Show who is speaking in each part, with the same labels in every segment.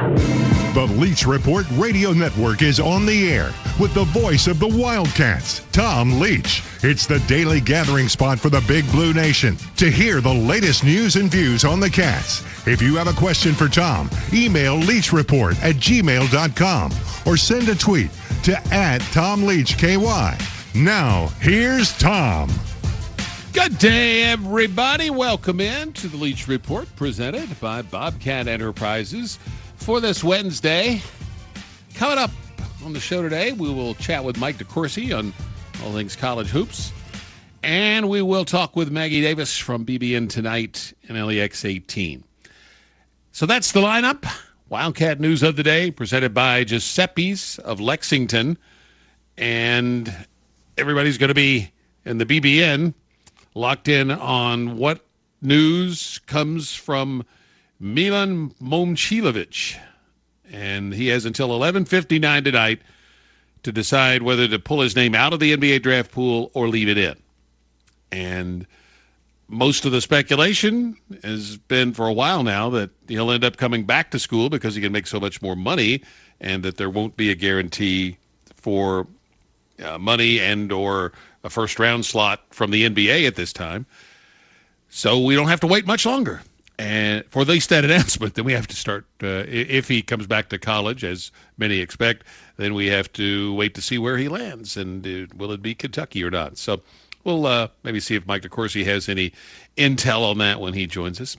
Speaker 1: The Leach Report Radio Network is on the air with the voice of the Wildcats, Tom Leach. It's the daily gathering spot for the Big Blue Nation to hear the latest news and views on the Cats. If you have a question for Tom, email leachreport@gmail.com or send a tweet to @TomLeachKY. Now, here's Tom.
Speaker 2: Good day, everybody. Welcome in to the Leach Report presented by Bobcat Enterprises. For this Wednesday, coming up on the show today, we will chat with Mike DeCourcy on all things college hoops. And we will talk with Maggie Davis from BBN Tonight and LEX 18. So that's the lineup. Wildcat News of the Day presented by Giuseppe's of Lexington. And everybody's going to be in the BBN locked in on what news comes from Milan Momcilovic, and he has until 11:59 tonight to decide whether to pull his name out of the NBA draft pool or leave it in. And most of the speculation has been for a while now that he'll end up coming back to school because he can make so much more money, and that there won't be a guarantee for money and or a first-round slot from the NBA at this time. So we don't have to wait much longer. And for at least that announcement, then we have to start, if he comes back to college, as many expect, then we have to wait to see where he lands. And will it be Kentucky or not? So we'll maybe see if Mike DeCourcy has any intel on that when he joins us.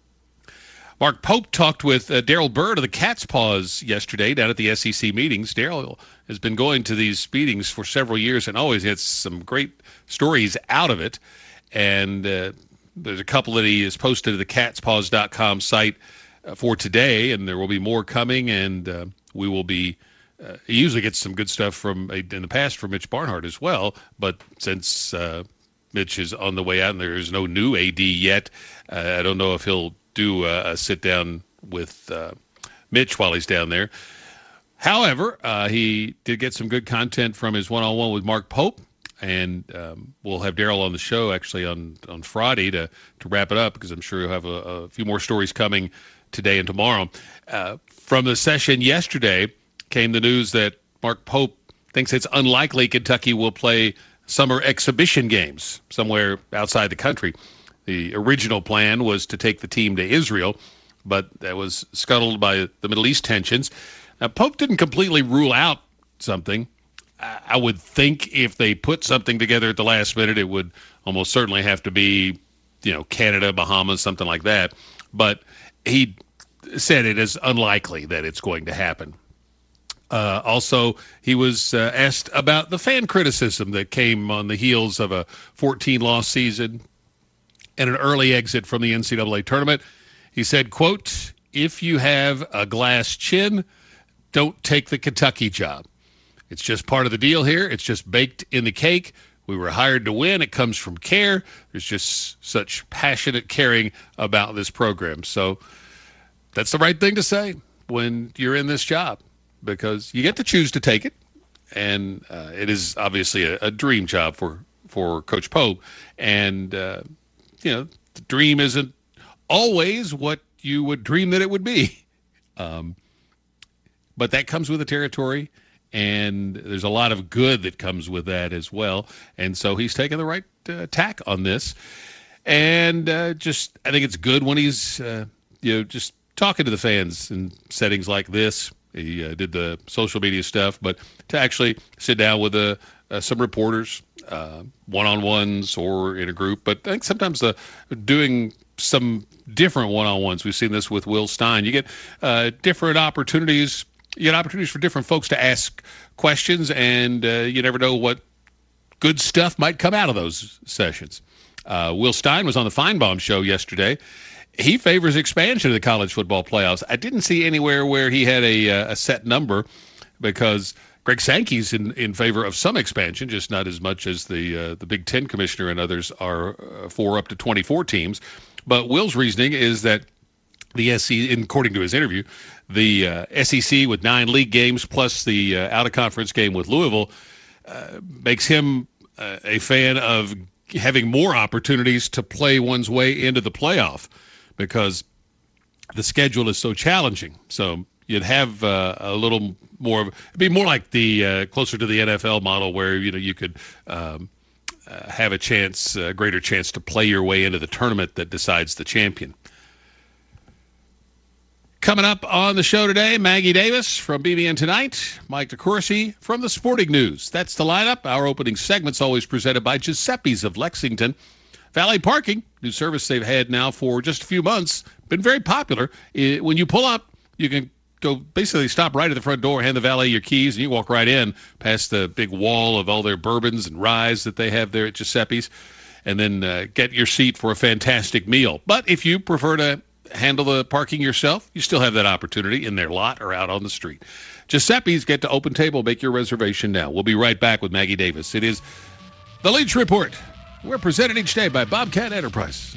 Speaker 2: Mark Pope talked with Daryl Bird of the Cat's Paws yesterday down at the SEC meetings. Daryl has been going to these meetings for several years and always gets some great stories out of it. And there's a couple that he has posted to the catspaws.com site for today, and there will be more coming, and we will be he usually gets some good stuff from in the past from Mitch Barnhart as well, but since Mitch is on the way out and there is no new AD yet, I don't know if he'll do a sit-down with Mitch while he's down there. However, he did get some good content from his one-on-one with Mark Pope, and we'll have Daryl on the show actually on Friday to wrap it up, because I'm sure he'll have a few more stories coming today and tomorrow. From the session yesterday came the news that Mark Pope thinks it's unlikely Kentucky will play summer exhibition games somewhere outside the country. The original plan was to take the team to Israel, but that was scuttled by the Middle East tensions. Now, Pope didn't completely rule out something. I would think if they put something together at the last minute, it would almost certainly have to be, Canada, Bahamas, something like that. But he said it is unlikely that it's going to happen. Also, he was asked about the fan criticism that came on the heels of a 14-loss season and an early exit from the NCAA tournament. He said, quote, "If you have a glass chin, don't take the Kentucky job. It's just part of the deal here. It's just baked in the cake. We were hired to win. It comes from care. There's just such passionate caring about this program." So that's the right thing to say when you're in this job, because you get to choose to take it. And it is obviously a dream job for Coach Pope. And, the dream isn't always what you would dream that it would be. But that comes with the territory. And there's a lot of good that comes with that as well. And so he's taking the right tack on this. And I think it's good when he's, just talking to the fans in settings like this. He did the social media stuff, but to actually sit down with some reporters, one-on-ones or in a group. But I think sometimes doing some different one-on-ones. We've seen this with Will Stein. You get different opportunities. You get opportunities for different folks to ask questions, and you never know what good stuff might come out of those sessions. Will Stein was on the Feinbaum show yesterday. He favors expansion of the college football playoffs. I didn't see anywhere where he had a set number, because Greg Sankey's in favor of some expansion, just not as much as the Big Ten commissioner and others are for up to 24 teams. But Will's reasoning is that the SEC, according to his interview, the SEC with 9 league games plus the out-of-conference game with Louisville makes him a fan of having more opportunities to play one's way into the playoff, because the schedule is so challenging. So you'd have a little more. It'd be more like the closer to the NFL model, where you could have a greater chance to play your way into the tournament that decides the champion. Coming up on the show today, Maggie Davis from BBN Tonight, Mike DeCourcy from the Sporting News. That's the lineup. Our opening segment's always presented by Giuseppe's of Lexington. Valet parking, new service they've had now for just a few months, been very popular. When you pull up, you can go basically stop right at the front door, hand the valet your keys, and you walk right in past the big wall of all their bourbons and ryes that they have there at Giuseppe's, and then get your seat for a fantastic meal. But if you prefer to handle the parking yourself, you still have that opportunity in their lot or out on the street. Giuseppe's, get to Open Table. Make your reservation now. We'll be right back with Maggie Davis. It is the Leach Report. We're presented each day by Bobcat Enterprises.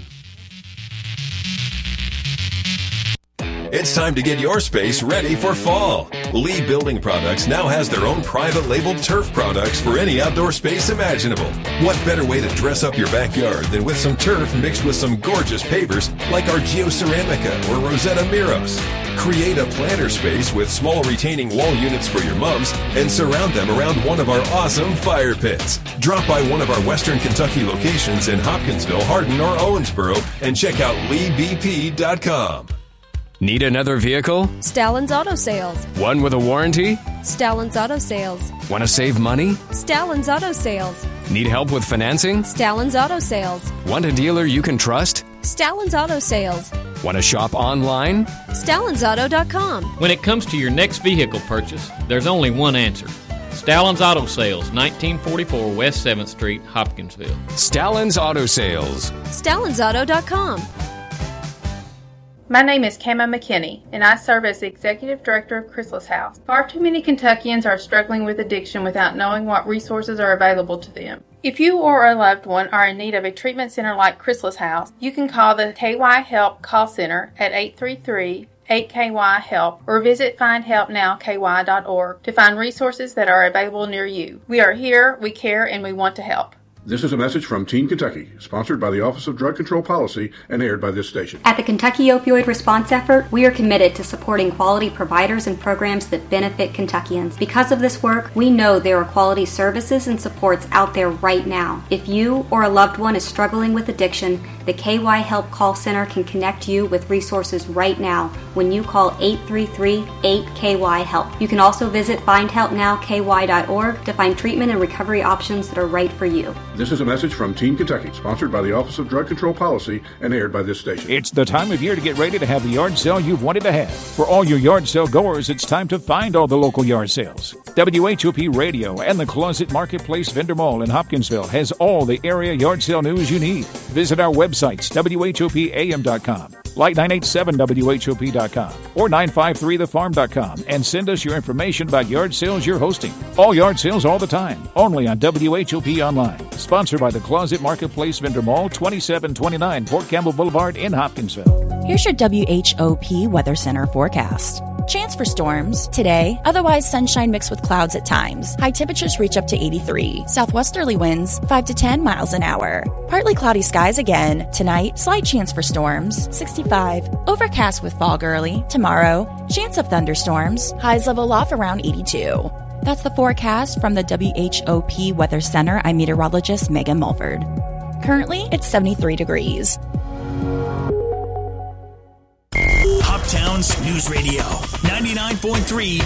Speaker 3: It's time to get your space ready for fall. Lee Building Products now has their own private labeled turf products for any outdoor space imaginable. What better way to dress up your backyard than with some turf mixed with some gorgeous pavers like our Geoceramica or Rosetta Miros? Create a planter space with small retaining wall units for your mums and surround them around one of our awesome fire pits. Drop by one of our Western Kentucky locations in Hopkinsville, Hardin, or Owensboro and check out LeeBP.com.
Speaker 4: Need another vehicle?
Speaker 5: Stallin's Auto Sales.
Speaker 4: One with a warranty?
Speaker 5: Stallin's Auto Sales.
Speaker 4: Want to save money?
Speaker 5: Stallin's Auto Sales.
Speaker 4: Need help with financing?
Speaker 5: Stallin's Auto Sales.
Speaker 4: Want a dealer you can trust?
Speaker 5: Stallin's Auto Sales.
Speaker 4: Want to shop online?
Speaker 5: StallinsAuto.com.
Speaker 6: When it comes to your next vehicle purchase, there's only one answer. Stallin's Auto Sales, 1944 West 7th Street, Hopkinsville.
Speaker 4: Stallin's Auto Sales.
Speaker 5: StallinsAuto.com.
Speaker 7: My name is Kama McKinney, and I serve as the Executive Director of Chrysalis House. Far too many Kentuckians are struggling with addiction without knowing what resources are available to them. If you or a loved one are in need of a treatment center like Chrysalis House, you can call the KY Help call center at 833-8KY-HELP or visit findhelpnowky.org to find resources that are available near you. We are here, we care, and we want to help.
Speaker 8: This is a message from Teen Kentucky, sponsored by the Office of Drug Control Policy and aired by this station.
Speaker 9: At the Kentucky Opioid Response Effort, we are committed to supporting quality providers and programs that benefit Kentuckians. Because of this work, we know there are quality services and supports out there right now. If you or a loved one is struggling with addiction, the KY Help Call Center can connect you with resources right now when you call 833-8KY-HELP. You can also visit findhelpnowky.org to find treatment and recovery options that are right for you.
Speaker 8: This is a message from Teen Kentucky, sponsored by the Office of Drug Control Policy and aired by this station.
Speaker 10: It's the time of year to get ready to have the yard sale you've wanted to have. For all your yard sale goers, it's time to find all the local yard sales. WHOP Radio and the Closet Marketplace Vendor Mall in Hopkinsville has all the area yard sale news you need. Visit our websites, WHOPAM.com, Light987WHOP.com, or 953thefarm.com, and send us your information about yard sales you're hosting. All yard sales all the time, only on WHOP Online. Sponsored by the Closet Marketplace Vendor Mall, 2729 Port Campbell Boulevard in Hopkinsville.
Speaker 11: Here's your WHOP Weather Center forecast. Chance for storms today, otherwise sunshine mixed with clouds at times. High temperatures reach up to 83. Southwesterly winds 5 to 10 miles an hour. Partly cloudy skies again. Tonight, slight chance for storms, 65. Overcast with fog early. Tomorrow, chance of thunderstorms. Highs level off around 82. That's the forecast from the WHOP Weather Center. I'm meteorologist Megan Mulford. Currently, it's 73 degrees.
Speaker 12: Hoptown's News Radio, 99.3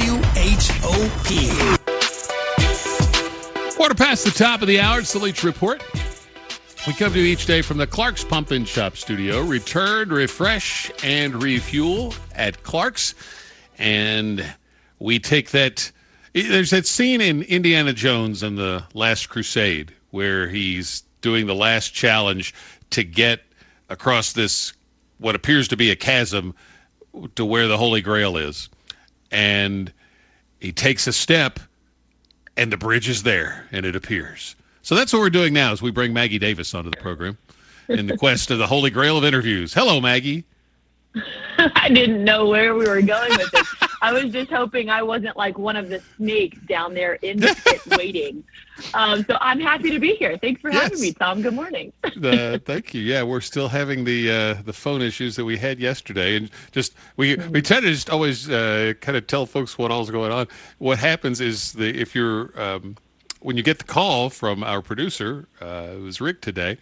Speaker 12: WHOP.
Speaker 2: Quarter past the top of the hour, it's the Leach Report. We come to you each day from the Clark's Pump and Shop studio. Return, refresh, and refuel at Clark's. And we take that. There's that scene in Indiana Jones and the Last Crusade where he's doing the last challenge to get across this, what appears to be a chasm, to where the Holy Grail is. And he takes a step, and the bridge is there, and it appears. So that's what we're doing now, as we bring Maggie Davis onto the program in the quest of the Holy Grail of interviews. Hello, Maggie.
Speaker 13: I didn't know where we were going with this. I was just hoping I wasn't like one of the snakes down there in the pit waiting. So I'm happy to be here. Thanks for having me, Tom. Good morning.
Speaker 2: Thank you. Yeah, we're still having the phone issues that we had yesterday, and just we tend to just always kind of tell folks what all's going on. What happens is if you're when you get the call from our producer, it was Rick today,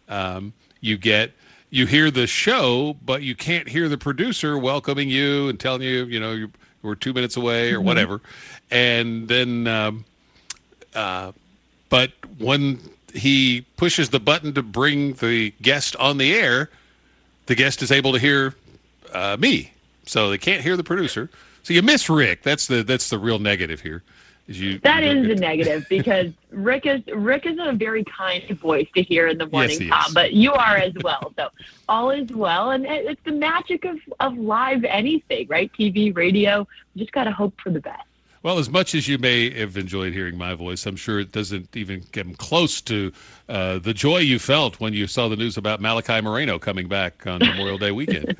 Speaker 2: you hear the show, but you can't hear the producer welcoming you and telling you, we're 2 minutes away or whatever. And then, but when he pushes the button to bring the guest on the air, the guest is able to hear me. So they can't hear the producer. So you miss Rick. That's the real negative here.
Speaker 13: That is the negative, because Rick is a very kind voice to hear in the morning,
Speaker 2: yes,
Speaker 13: Tom, but you are as well. So all is well, and it's the magic of live anything, right? TV, radio. You just got to hope for the best.
Speaker 2: Well, as much as you may have enjoyed hearing my voice, I'm sure it doesn't even get close to the joy you felt when you saw the news about Malachi Moreno coming back on Memorial Day weekend.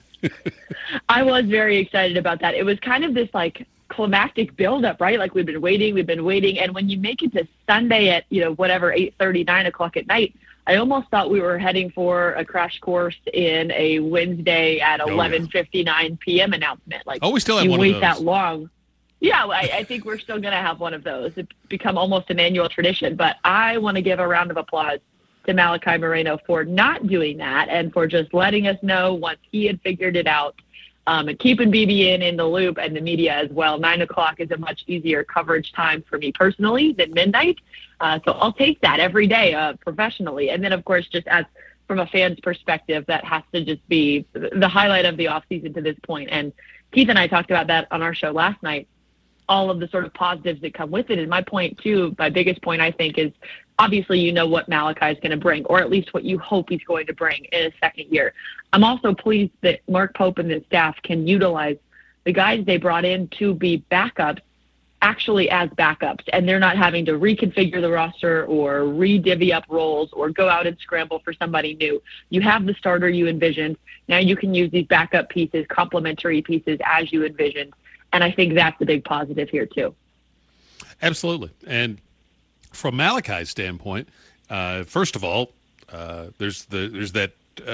Speaker 13: I was very excited about that. It was kind of this climactic buildup, right? Like we've been waiting, and when you make it to Sunday at 8:30, 9 o'clock at night, I almost thought we were heading for a crash course in a Wednesday at 11:59 p.m. announcement.
Speaker 2: We still have one of those.
Speaker 13: You wait that long. Yeah, I think we're still going to have one of those. It's become almost an annual tradition, but I want to give a round of applause to Malachi Moreno for not doing that and for just letting us know once he had figured it out. And keeping BBN in the loop and the media as well. 9 o'clock is a much easier coverage time for me personally than midnight. So I'll take that every day professionally. And then, of course, just as from a fan's perspective, that has to just be the highlight of the offseason to this point. And Keith and I talked about that on our show last night, all of the sort of positives that come with it. And my biggest point, I think, is obviously what Malachi is going to bring, or at least what you hope he's going to bring in his second year. I'm also pleased that Mark Pope and his staff can utilize the guys they brought in to be backups actually as backups, and they're not having to reconfigure the roster or re-divvy up roles or go out and scramble for somebody new. You have the starter you envisioned. Now you can use these backup pieces, complementary pieces as you envisioned, and I think that's a big positive here too.
Speaker 2: Absolutely. And from Malachi's standpoint, first of all, there's that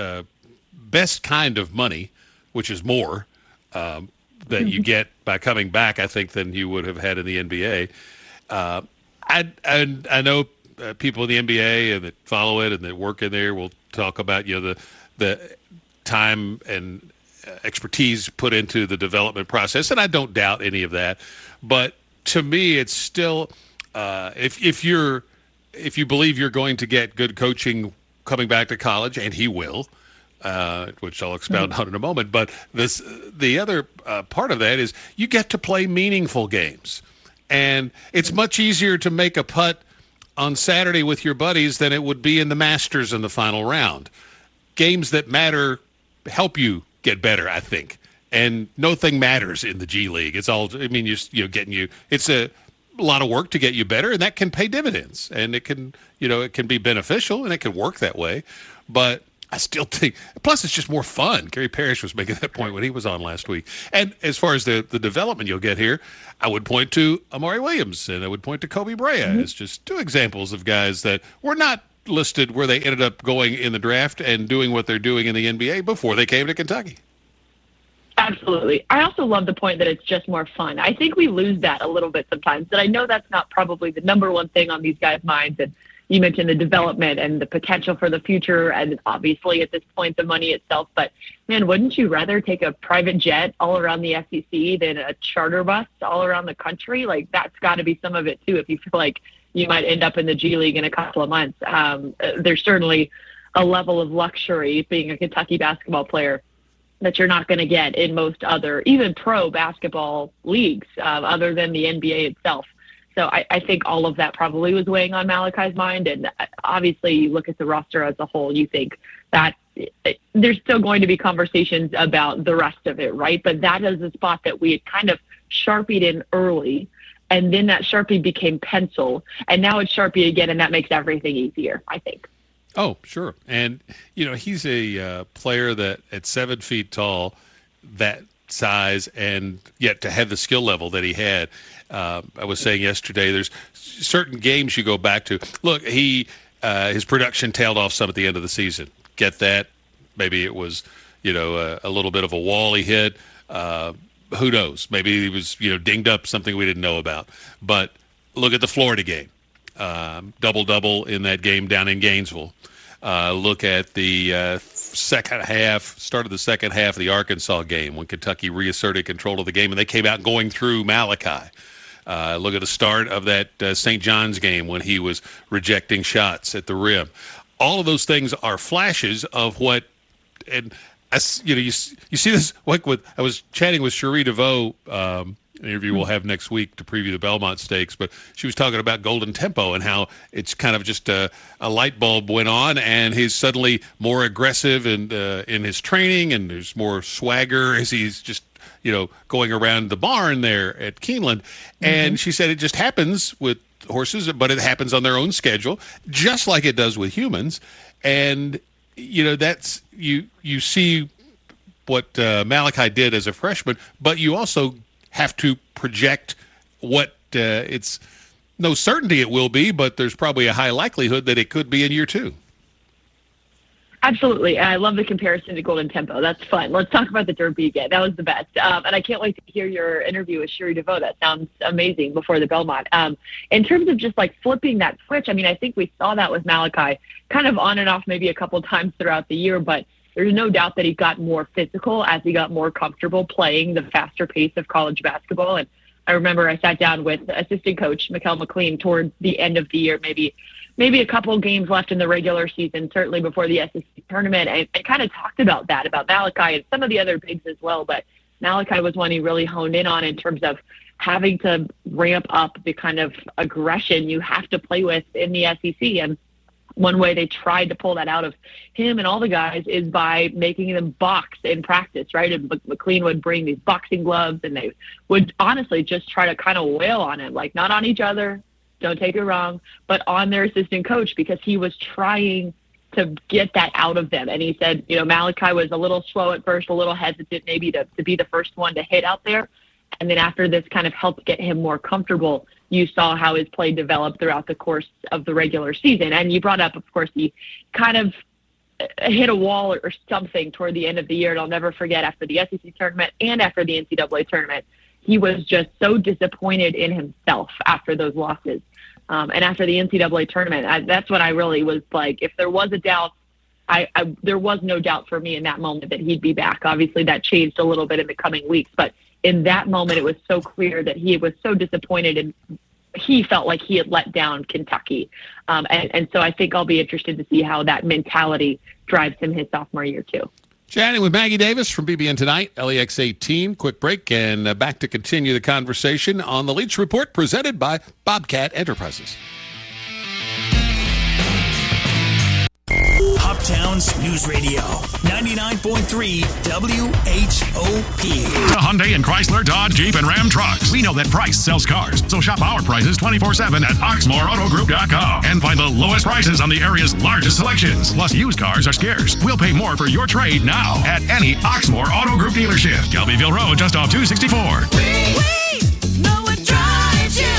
Speaker 2: best kind of money, which is more that you get by coming back, I think, than you would have had in the NBA. I know people in the NBA and that follow it and that work in there will talk about the time and expertise put into the development process, and I don't doubt any of that. But to me, it's still if you believe you're going to get good coaching coming back to college, and he will, which I'll expound on in a moment. But the other part of that is you get to play meaningful games, and it's much easier to make a putt on Saturday with your buddies than it would be in the Masters in the final round. Games that matter help you get better, I think. And nothing matters in the G League. It's all, it's a lot of work to get you better, and that can pay dividends, and it can be beneficial, and it can work that way. But I still think, plus it's just more fun. Gary Parrish was making that point when he was on last week. And as far as the development you'll get here, I would point to Amari Williams, and I would point to Kobe Brea as just two examples of guys that were not listed where they ended up going in the draft and doing what they're doing in the NBA before they came to Kentucky.
Speaker 13: Absolutely. I also love the point that it's just more fun. I think we lose that a little bit sometimes, and I know that's not probably the number one thing on these guys' minds. And you mentioned the development and the potential for the future, and obviously at this point the money itself. But, man, wouldn't you rather take a private jet all around the SEC than a charter bus all around the country? Like, that's got to be some of it, too, if you feel like you might end up in the G League in a couple of months. There's certainly a level of luxury being a Kentucky basketball player that you're not going to get in most other, even pro basketball leagues, other than the NBA itself. So I think all of that probably was weighing on Malachi's mind. And obviously you look at the roster as a whole, you think that there's still going to be conversations about the rest of it, right? But that is a spot that we had kind of Sharpied in early, and then that Sharpie became pencil, and now it's Sharpie again, and that makes everything easier, I think.
Speaker 2: Oh, sure. And, he's a player that at 7 feet tall that size and yet to have the skill level that he had. I was saying yesterday, there's certain games you go back to. Look, his production tailed off some at the end of the season. Get that? Maybe it was, a little bit of a wall he hit. Who knows? Maybe he was, dinged up, something we didn't know about. But look at the Florida game. Double-double in that game down in Gainesville. Look at the start of the second half of the Arkansas game when Kentucky reasserted control of the game and they came out going through Malachi. Look at the start of that St. John's game when he was rejecting shots at the rim. All of those things are flashes of what, and you see this. Like I was chatting with Cherie DeVoe, an interview we'll have next week to preview the Belmont Stakes, but she was talking about Golden Tempo and how it's kind of just a light bulb went on, and he's suddenly more aggressive and in his training, and there's more swagger as he's just going around the barn there at Keeneland. And she said it just happens with horses, but it happens on their own schedule, just like it does with humans. And that's you see what Malachi did as a freshman, but you also have to project what it's no certainty it will be, but there's probably a high likelihood that it could be in year two.
Speaker 13: Absolutely. And I love the comparison to Golden Tempo. That's fun. Let's talk about the Derby again. That was the best. And I can't wait to hear your interview with Cherie DeVoe. That sounds amazing before the Belmont. In terms of just like flipping that switch, I mean, I think we saw that with Malachi kind of on and off maybe a couple times throughout the year, but there's no doubt that he got more physical as he got more comfortable playing the faster pace of college basketball. And I remember I sat down with assistant coach Mikel McLean towards the end of the year, maybe a couple games left in the regular season, certainly before the SEC tournament, and kind of talked about that, about Malachi and some of the other bigs as well. But Malachi was one he really honed in on in terms of having to ramp up the kind of aggression you have to play with in the SEC. And one way they tried to pull that out of him and all the guys is by making them box in practice, right? And McLean would bring these boxing gloves, and they would honestly just try to kind of wail on him, like not on each other, don't take it wrong, but on their assistant coach, because he was trying to get that out of them. And he said, Malachi was a little slow at first, a little hesitant maybe to be the first one to hit out there. And then after this kind of helped get him more comfortable, you saw how his play developed throughout the course of the regular season. And you brought up, of course, he kind of hit a wall or something toward the end of the year. And I'll never forget, after the SEC tournament and after the NCAA tournament, he was just so disappointed in himself after those losses. And after the NCAA tournament, that's when I really was like, if there was a doubt, there was no doubt for me in that moment that he'd be back. Obviously, that changed a little bit in the coming weeks, but in that moment, it was so clear that he was so disappointed and he felt like he had let down Kentucky. And so I think I'll be interested to see how that mentality drives him his sophomore year too.
Speaker 2: Chatting with Maggie Davis from BBN Tonight, LEX 18. Quick break and back to continue the conversation on the Leach Report presented by Bobcat Enterprises.
Speaker 12: Hoptowns News Radio, 99.3 WHOP.
Speaker 14: The Hyundai and Chrysler, Dodge, Jeep, and Ram trucks. We know that price sells cars, so shop our prices 24/7 at OxmoreAutoGroup.com and find the lowest prices on the area's largest selections. Plus, used cars are scarce. We'll pay more for your trade now at any Oxmoore Auto Group dealership. Shelbyville Road, just off 264.
Speaker 15: We know what drives you.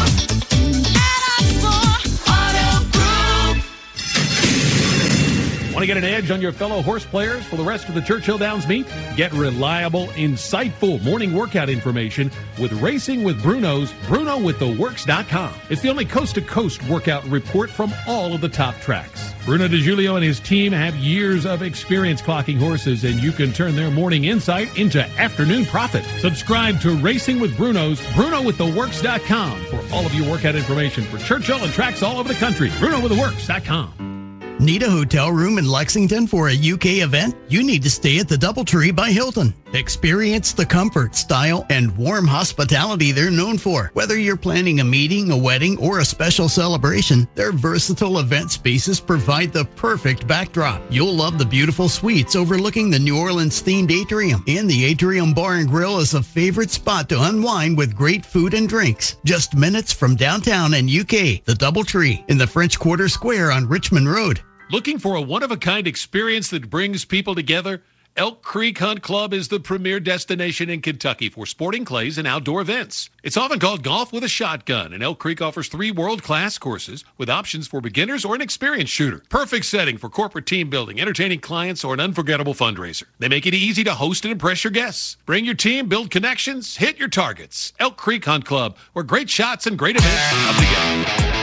Speaker 16: Want to get an edge on your fellow horse players for the rest of the Churchill Downs meet? Get reliable, insightful morning workout information with Racing with Bruno's BrunoWithTheWorks.com. It's the only coast-to-coast workout report from all of the top tracks. Bruno DiGiulio and his team have years of experience clocking horses, and you can turn their morning insight into afternoon profit. Subscribe to Racing with Bruno's BrunoWithTheWorks.com for all of your workout information for Churchill and tracks all over the country. BrunoWithTheWorks.com.
Speaker 17: Need a hotel room in Lexington for a UK event? You need to stay at the DoubleTree by Hilton. Experience the comfort, style, and warm hospitality they're known for. Whether you're planning a meeting, a wedding, or a special celebration, their versatile event spaces provide the perfect backdrop. You'll love the beautiful suites overlooking the New Orleans-themed atrium. And the Atrium Bar and Grill is a favorite spot to unwind with great food and drinks. Just minutes from downtown and UK, the DoubleTree in the French Quarter Square on Richmond Road.
Speaker 2: Looking for a one-of-a-kind experience that brings people together? Elk Creek Hunt Club is the premier destination in Kentucky for sporting clays and outdoor events. It's often called golf with a shotgun, and Elk Creek offers 3 world-class courses with options for beginners or an experienced shooter. Perfect setting for corporate team building, entertaining clients, or an unforgettable fundraiser. They make it easy to host and impress your guests. Bring your team, build connections, hit your targets. Elk Creek Hunt Club, where great shots and great events come together.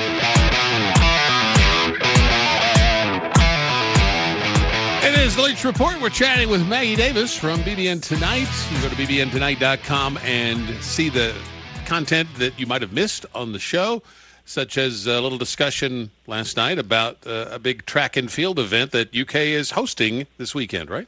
Speaker 2: It is the Leach Report. We're chatting with Maggie Davis from BBN Tonight. You can go to bbntonight.com and see the content that you might have missed on the show, such as a little discussion last night about a big track and field event that UK is hosting this weekend, right?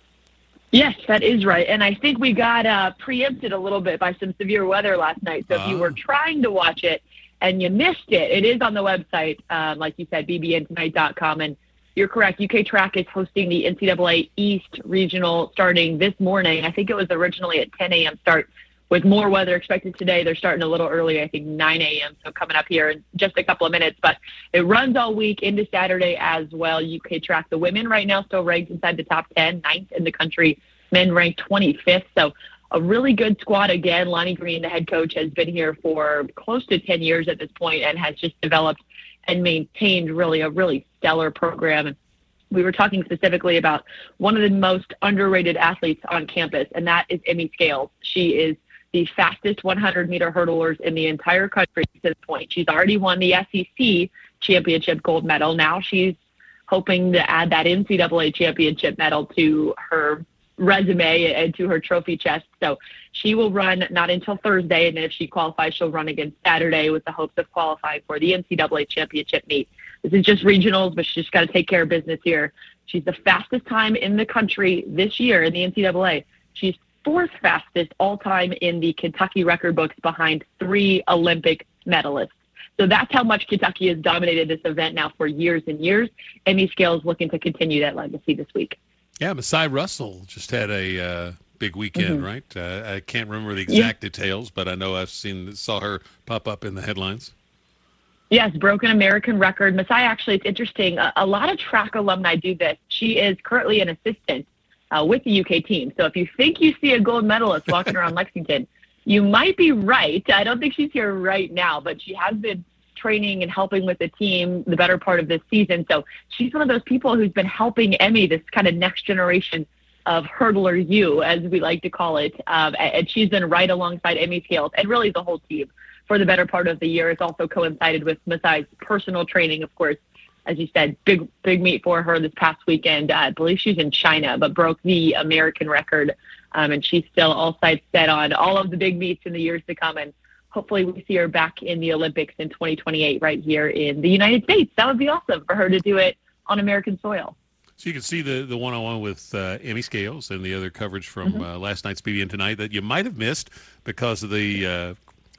Speaker 13: Yes, that is right. And I think we got preempted a little bit by some severe weather last night. So if you were trying to watch it and you missed it, it is on the website, like you said, bbntonight.com. And you're correct. UK Track is hosting the NCAA East Regional starting this morning. I think it was originally at 10 a.m. start. With more weather expected today, they're starting a little early, I think 9 a.m., so coming up here in just a couple of minutes. But it runs all week into Saturday as well. UK Track, the women right now still ranked inside the top 10, 9th in the country, men ranked 25th. So a really good squad again. Lonnie Green, the head coach, has been here for close to 10 years at this point and has just developed and maintained really a really stellar program. And we were talking specifically about one of the most underrated athletes on campus, and that is Emmy Scales. She is the fastest 100-meter hurdlers in the entire country to this point. She's already won the SEC championship gold medal. Now she's hoping to add that NCAA championship medal to her resume and to her trophy chest. So she will run not until Thursday, and if she qualifies, she'll run again Saturday with the hopes of qualifying for the NCAA championship meet. This is just regionals, but she's just got to take care of business here. She's the fastest time in the country this year in the NCAA. She's 4th fastest all-time in the Kentucky record books behind 3 Olympic medalists. So that's how much Kentucky has dominated this event now for years and years. Emmy Scales looking to continue that legacy this week.
Speaker 2: Yeah, Masai Russell just had a big weekend, right? I can't remember the exact details, but I know saw her pop up in the headlines.
Speaker 13: Yes, broken American record. Masai, actually, it's interesting. A lot of track alumni do this. She is currently an assistant with the UK team. So if you think you see a gold medalist walking around Lexington, you might be right. I don't think she's here right now, but she has been training and helping with the team the better part of this season. So she's one of those people who's been helping Emmy, this kind of next generation of hurdler U, as we like to call it. And she's been right alongside Emmy Scales and really the whole team for the better part of the year. It's also coincided with Masai's personal training, of course. As you said, big meet for her this past weekend. I believe she's in China, but broke the American record. And she's still all sights set on all of the big meets in the years to come. And hopefully we see her back in the Olympics in 2028 right here in the United States. That would be awesome for her to do it on American soil.
Speaker 2: So you can see the one-on-one with Emmy Scales and the other coverage from last night's BBN Tonight that you might have missed because of the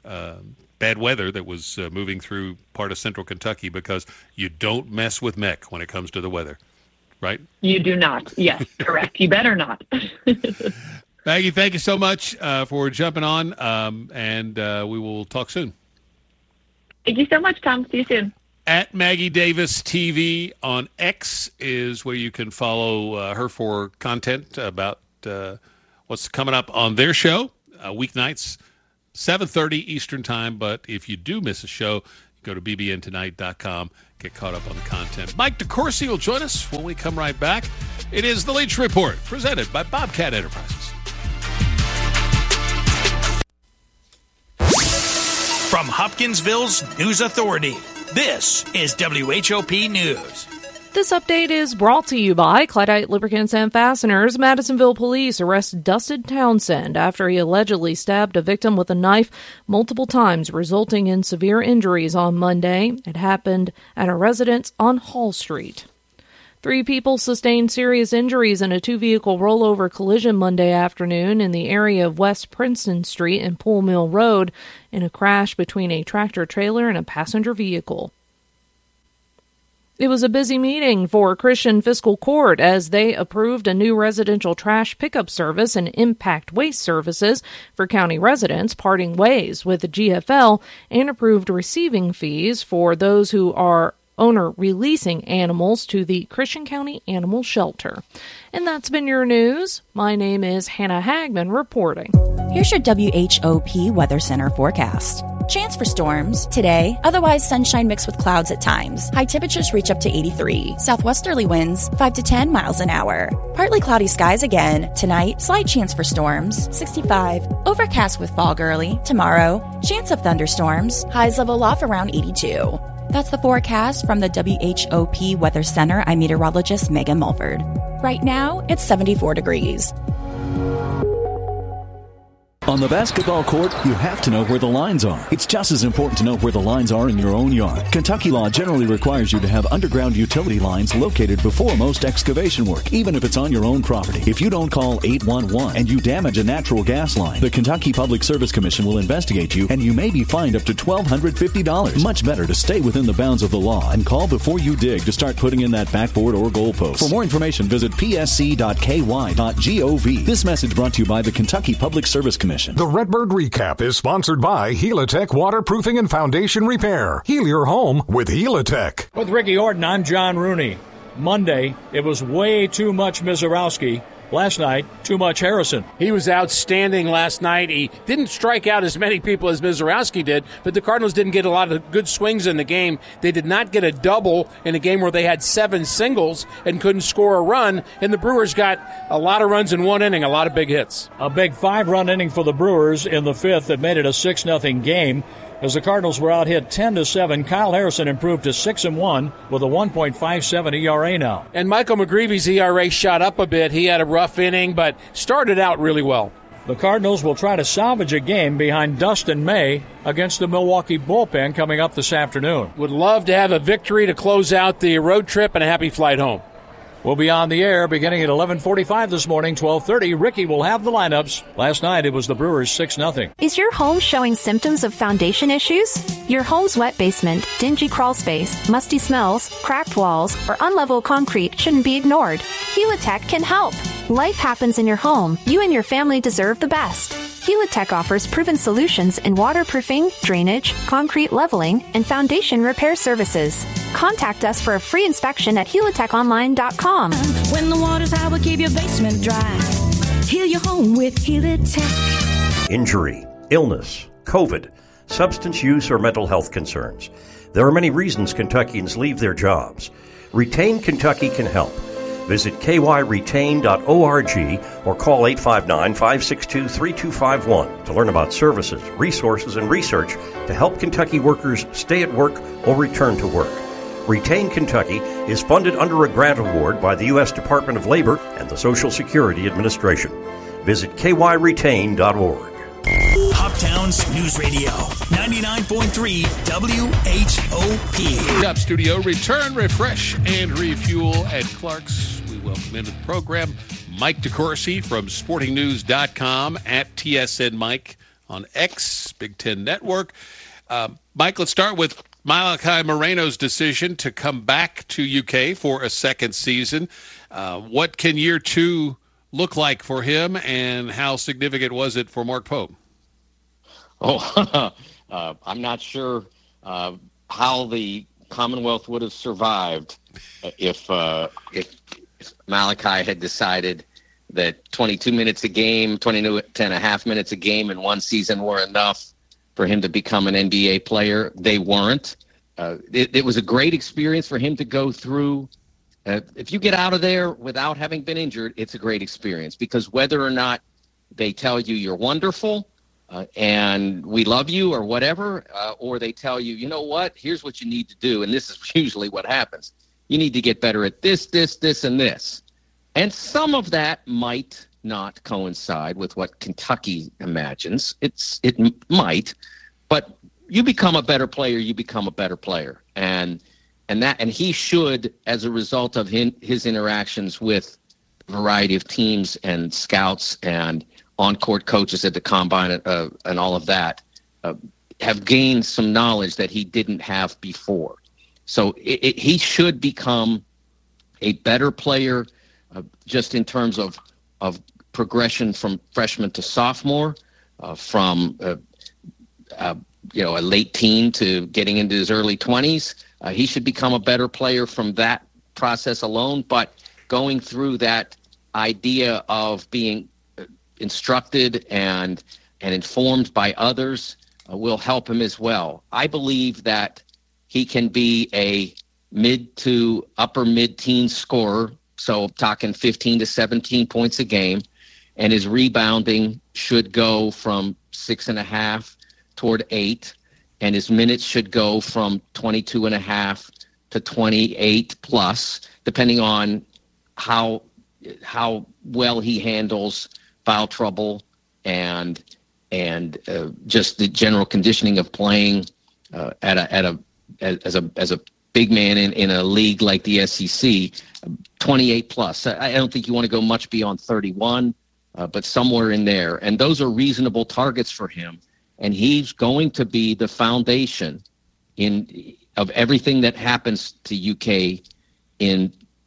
Speaker 2: bad weather that was moving through part of central Kentucky, because you don't mess with MEC when it comes to the weather, right?
Speaker 13: You do not. Yes, correct. You better not.
Speaker 2: Maggie, thank you so much for jumping on, and we will talk soon.
Speaker 13: Thank you so much, Tom. See you soon.
Speaker 2: At Maggie Davis TV on X is where you can follow her for content about what's coming up on their show, weeknights, 7:30 Eastern Time. But if you do miss a show, go to bbntonight.com, get caught up on the content. Mike DeCourcy will join us when we come right back. It is the Leach Report, presented by Bobcat Enterprises.
Speaker 12: From Hopkinsville's News Authority, this is WHOP News.
Speaker 18: This update is brought to you by Clydeite Lubricants and Fasteners. Madisonville police arrest Dustin Townsend after he allegedly stabbed a victim with a knife multiple times, resulting in severe injuries on Monday. It happened at a residence on Hall Street. 3 people sustained serious injuries in a 2-vehicle rollover collision Monday afternoon in the area of West Princeton Street and Pool Mill Road in a crash between a tractor-trailer and a passenger vehicle. It was a busy meeting for Christian Fiscal Court as they approved a new residential trash pickup service and impact waste services for county residents, parting ways with the GFL, and approved receiving fees for those who are owner releasing animals to the Christian County Animal Shelter. And that's been your news. My name is Hannah Hagman reporting.
Speaker 11: Here's your WHOP Weather Center forecast. Chance for storms today, otherwise sunshine mixed with clouds at times. High temperatures reach up to 83. Southwesterly winds 5 to 10 miles an hour. Partly cloudy skies again. Tonight, slight chance for storms 65. Overcast with fog early. Tomorrow, chance of thunderstorms. Highs level off around 82. That's the forecast from the WHOP Weather Center. I'm meteorologist Megan Mulford. Right now, it's 74 degrees.
Speaker 19: On the basketball court, you have to know where the lines are. It's just as important to know where the lines are in your own yard. Kentucky law generally requires you to have underground utility lines located before most excavation work, even if it's on your own property. If you don't call 811 and you damage a natural gas line, the Kentucky Public Service Commission will investigate you, and you may be fined up to $1,250. Much better to stay within the bounds of the law and call before you dig to start putting in that backboard or goalpost. For more information, visit psc.ky.gov. This message brought to you by the Kentucky Public Service Commission.
Speaker 14: The Redbird Recap is sponsored by Helitech Waterproofing and Foundation Repair. Heal your home with Helitech.
Speaker 20: With Ricky Orton, I'm John Rooney. Monday, it was way too much Mizorowski. Last night, too much Harrison.
Speaker 21: He was outstanding last night. He didn't strike out as many people as Mizorowski did, but the Cardinals didn't get a lot of good swings in the game. They did not get a double in a game where they had 7 singles and couldn't score a run, and the Brewers got a lot of runs in one inning, a lot of big hits.
Speaker 20: A big 5-run inning for the Brewers in the 5th that made it a 6-0 game. As the Cardinals were out hit 10-7, Kyle Harrison improved to 6-1 with a 1.57 ERA now.
Speaker 21: And Michael McGreevy's ERA shot up a bit. He had a rough inning, but started out really well.
Speaker 20: The Cardinals will try to salvage a game behind Dustin May against the Milwaukee bullpen coming up this afternoon.
Speaker 21: Would love to have a victory to close out the road trip and a happy flight home.
Speaker 20: We'll be on the air beginning at 11:45 this morning, 12:30. Ricky will have the lineups. Last night it was the Brewers 6-0.
Speaker 22: Is your home showing symptoms of foundation issues? Your home's wet basement, dingy crawl space, musty smells, cracked walls, or unlevel concrete shouldn't be ignored. Helitech can help. Life happens in your home. You and your family deserve the best. Helitech offers proven solutions in waterproofing, drainage, concrete leveling, and foundation repair services. Contact us for a free inspection at helitechonline.com.
Speaker 15: When the water's high, we'll keep your basement dry. Heal your home with Helitech.
Speaker 23: Injury, illness, COVID, substance use, or mental health concerns. There are many reasons Kentuckians leave their jobs. Retain Kentucky can help. Visit kyretain.org or call 859-562-3251 to learn about services, resources, and research to help Kentucky workers stay at work or return to work. Retain Kentucky is funded under a grant award by the U.S. Department of Labor and the Social Security Administration. Visit kyretain.org.
Speaker 12: Hoptown's News Radio, 99.3 WHOP.
Speaker 2: Up studio, return, refresh, and refuel at Clark's. We welcome into the program Mike DeCourcy from sportingnews.com at TSN Mike on X, Big Ten Network. Mike, let's start with Malachi Moreno's decision to come back to UK for a second season. What can year 2 look like for him, and how significant was it for Mark Pope?
Speaker 24: I'm not sure how the Commonwealth would have survived if Malachi had decided that 22 minutes a game, 22 and a half minutes a game in one season were enough for him to become an NBA player. They weren't. It was a great experience for him to go through. If you get out of there without having been injured, it's a great experience, because whether or not they tell you you're wonderful and we love you or whatever, or they tell you, you know what, here's what you need to do, and this is usually what happens. You need to get better at this, and this. And some of that might not coincide with what Kentucky imagines. It might, but you become a better player, you become a better player. And he should, as a result of his interactions with a variety of teams and scouts and on-court coaches at the Combine and all of that, have gained some knowledge that he didn't have before. So he should become a better player just in terms of progression from freshman to sophomore, from a late teen to getting into his early 20s. He should become a better player from that process alone. But going through that idea of being instructed and informed by others will help him as well. I believe that he can be a mid to upper mid-teen scorer, so talking 15 to 17 points a game, and his rebounding should go from 6.5 toward 8, and his minutes should go from 22.5 to 28 plus, depending on how well he handles foul trouble and just the general conditioning of playing as a big man in a league like the SEC. 28 plus. I don't think you want to go much beyond 31, but somewhere in there. And those are reasonable targets for him. And he's going to be the foundation of everything that happens to UK in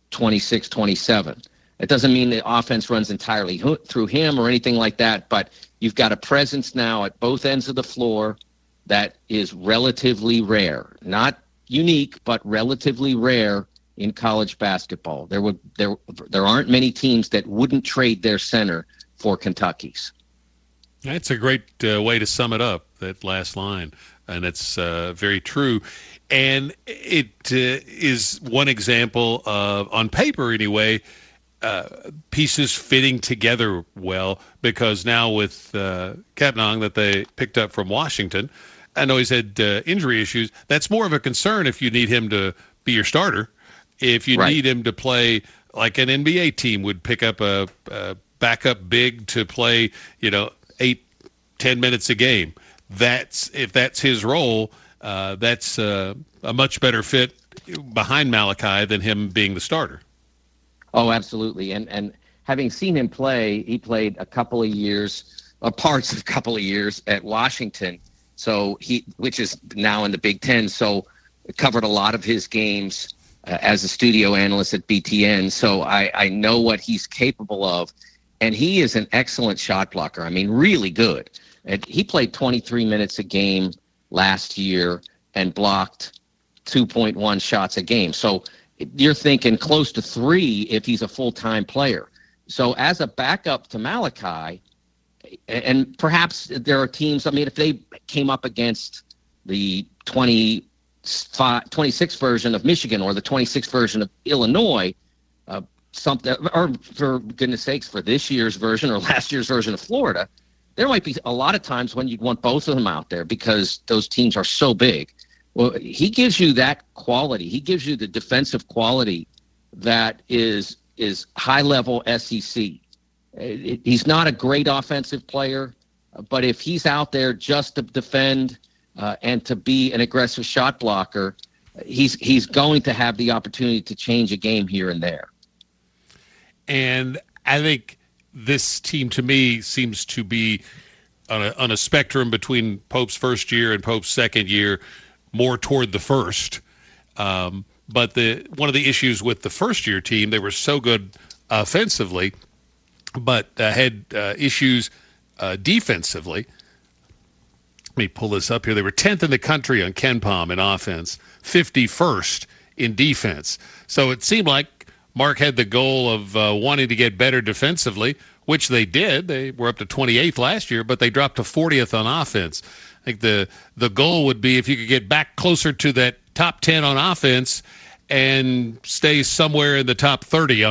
Speaker 24: 26-27. It doesn't mean the offense runs entirely through him or anything like that, but you've got a presence now at both ends of the floor that is relatively rare. Not unique, but relatively rare in college basketball. There aren't many teams that wouldn't trade their center for Kentucky's.
Speaker 2: That's a great way to sum it up, that last line, and it's very true. And it is one example of, on paper anyway, pieces fitting together well, because now with Kapnong that they picked up from Washington, I know he's had injury issues. That's more of a concern if you need him to be your starter. If you need him to play like an NBA team would pick up a backup big to play, 8-10 minutes a game. If that's his role, that's a much better fit behind Malachi than him being the starter.
Speaker 24: Oh, absolutely. And having seen him play, he played a couple of years, or parts of a couple of years at Washington, which is now in the Big Ten. So covered a lot of his games as a studio analyst at BTN. So I know what he's capable of. And he is an excellent shot blocker. I mean, really good. And he played 23 minutes a game last year and blocked 2.1 shots a game. So you're thinking close to 3 if he's a full-time player. So as a backup to Malachi, and perhaps there are teams, if they came up against the 26 version of Michigan or the 26 version of Illinois, something, or for goodness sakes, for this year's version or last year's version of Florida, there might be a lot of times when you'd want both of them out there because those teams are so big. Well, he gives you that quality. He gives you the defensive quality that is high-level SEC. He's not a great offensive player, but if he's out there just to defend and to be an aggressive shot blocker, he's going to have the opportunity to change a game here and there.
Speaker 2: And I think this team, to me, seems to be on a spectrum between Pope's first year and Pope's second year, more toward the first. But one of the issues with the first-year team, they were so good offensively, but had issues defensively. Let me pull this up here. They were 10th in the country on KenPom in offense, 51st in defense. So it seemed like Mark had the goal of wanting to get better defensively, which they did. They were up to 28th last year, but they dropped to 40th on offense. I think the goal would be if you could get back closer to that top 10 on offense and stay somewhere in the top 30